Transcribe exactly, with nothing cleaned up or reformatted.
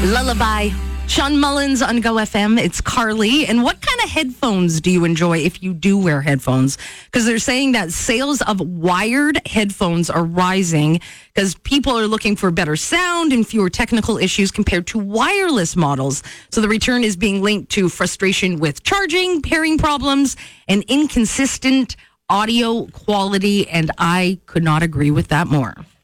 Lullaby. Sean Mullins on Go F M. It's Carly. And what kind of headphones do you enjoy if you do wear headphones? Because they're saying that sales of wired headphones are rising because people are looking for better sound and fewer technical issues compared to wireless models. So the return is being linked to frustration with charging, pairing problems, and inconsistent audio quality. And I could not agree with that more.